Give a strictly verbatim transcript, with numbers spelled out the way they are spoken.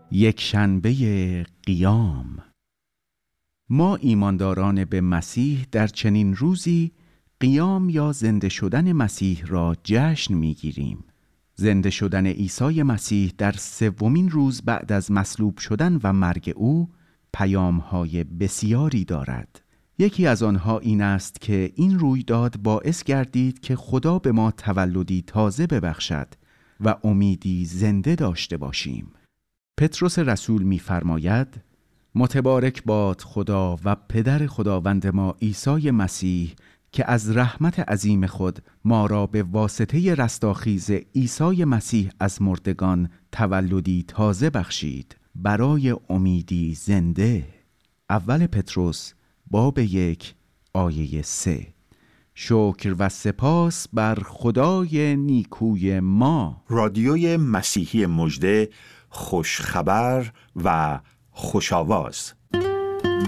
یک شنبه قیام. ما ایمانداران به مسیح در چنین روزی قیام یا زنده شدن مسیح را جشن می‌گیریم. زنده شدن عیسی مسیح در سومین روز بعد از مصلوب شدن و مرگ او پیام‌های بسیاری دارد. یکی از آنها این است که این رویداد باعث گردید که خدا به ما تولدی تازه ببخشد و امیدی زنده داشته باشیم. پتروس رسول می‌فرماید: متبارک باد خدا و پدر خداوند ما عیسی مسیح که از رحمت عظیم خود ما را به واسطه رستاخیز عیسی مسیح از مردگان تولدی تازه بخشید برای امیدی زنده. اول پتروس باب یک آیه سه. شکر و سپاس بر خدای نیکوی ما. رادیوی مسیحی مژده، خوش خبر و خوش آواز.